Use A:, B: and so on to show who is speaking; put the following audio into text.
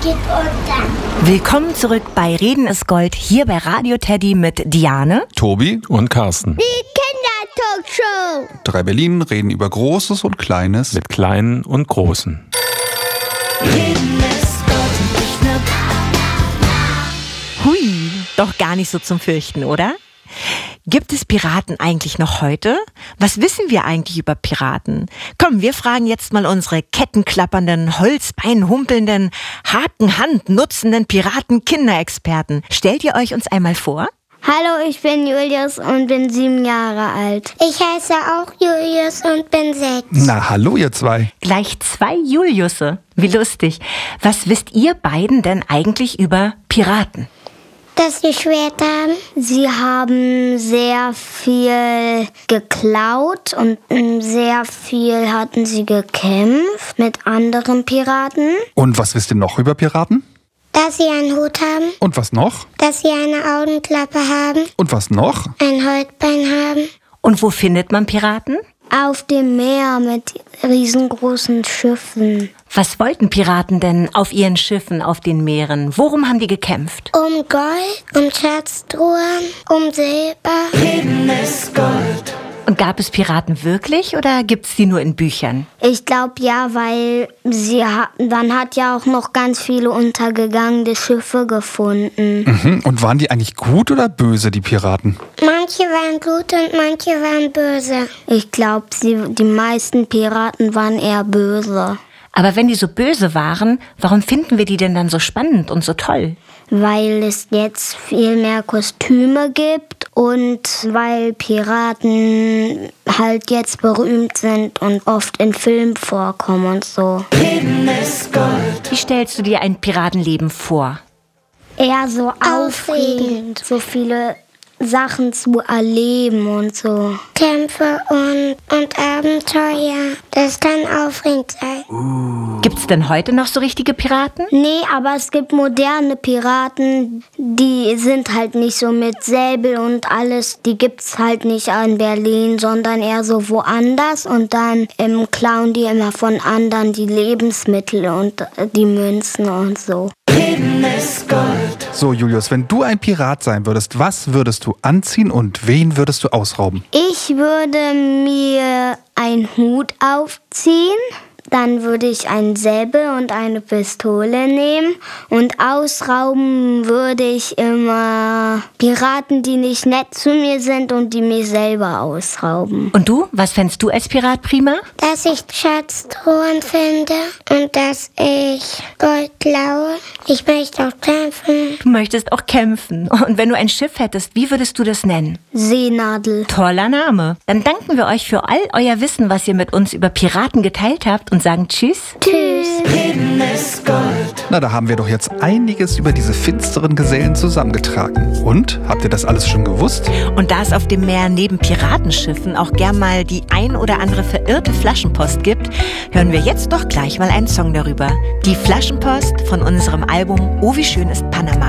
A: geht unter.
B: Willkommen zurück bei Reden ist Gold, hier bei Radio Teddy mit Diane,
C: Tobi
D: und Carsten.
A: Die Kindertalkshow.
C: 3 Berlin reden über Großes und Kleines.
D: Mit Kleinen und Großen.
B: Reden ist Gold und ich ne... Hui, doch gar nicht so zum Fürchten, oder? Gibt es Piraten eigentlich noch heute? Was wissen wir eigentlich über Piraten? Komm, wir fragen jetzt mal unsere kettenklappernden, holzbeinhumpelnden, Hakenhand nutzenden Piraten-Kinderexperten. Stellt ihr euch uns einmal vor?
A: Hallo, ich bin Julius und bin 7 Jahre alt. Ich heiße auch Julius und bin 6.
C: Na, hallo ihr zwei.
B: Gleich 2 Juliusse. Wie lustig. Was wisst ihr beiden denn eigentlich über Piraten?
A: Dass sie Schwerter haben. Sie haben sehr viel geklaut und sehr viel hatten sie gekämpft mit anderen Piraten.
C: Und was wisst ihr noch über Piraten?
A: Dass sie einen Hut haben.
C: Und was noch?
A: Dass sie eine Augenklappe haben.
C: Und was noch?
A: Ein Holzbein haben.
B: Und wo findet man Piraten?
A: Auf dem Meer mit riesengroßen Schiffen.
B: Was wollten Piraten denn auf ihren Schiffen, auf den Meeren? Worum haben die gekämpft?
A: Um Gold, um Schatztruhen, um Silber.
B: Reden ist Gold. Und gab es Piraten wirklich oder gibt's die nur in Büchern?
A: Ich glaube ja, weil man hat ja auch noch ganz viele untergegangene Schiffe gefunden.
C: Und waren die eigentlich gut oder böse, die Piraten?
A: Manche waren gut und manche waren böse. Ich glaube, die meisten Piraten waren eher böse.
B: Aber wenn die so böse waren, warum finden wir die denn dann so spannend und so toll?
A: Weil es jetzt viel mehr Kostüme gibt und weil Piraten halt jetzt berühmt sind und oft in Filmen vorkommen und so.
B: Reden ist Gold. Wie stellst du dir ein Piratenleben vor?
A: Eher so aufregend, so viele Sachen zu erleben und so. Kämpfe und Abenteuer. Das kann aufregend sein.
B: Gibt's denn heute noch so richtige Piraten?
A: Nee, aber es gibt moderne Piraten, die sind halt nicht so mit Säbel und alles. Die gibt's halt nicht in Berlin, sondern eher so woanders. Und dann klauen die immer von anderen die Lebensmittel und die Münzen und so.
B: Reden ist Gold.
C: So, Julius, wenn du ein Pirat sein würdest, was würdest du anziehen und wen würdest du ausrauben?
A: Ich würde mir einen Hut aufziehen. Dann würde ich einen Säbel und eine Pistole nehmen und ausrauben würde ich immer Piraten, die nicht nett zu mir sind und die mich selber ausrauben.
B: Und du? Was fändest du als Pirat prima?
A: Dass ich Schatztruhen finde und dass ich Gold klaue. Ich möchte auch kämpfen.
B: Du möchtest auch kämpfen. Und wenn du ein Schiff hättest, wie würdest du das nennen?
A: Seenadel.
B: Toller Name. Dann danken wir euch für all euer Wissen, was ihr mit uns über Piraten geteilt habt und sagen Tschüss.
A: Tschüss.
B: Reden ist Gold.
C: Na, da haben wir doch jetzt einiges über diese finsteren Gesellen zusammengetragen. Und, habt ihr das alles schon gewusst?
B: Und da es auf dem Meer neben Piratenschiffen auch gern mal die ein oder andere verirrte Flaschenpost gibt, hören wir jetzt doch gleich mal einen Song darüber. Die Flaschenpost von unserem Album Oh, wie schön ist Panama.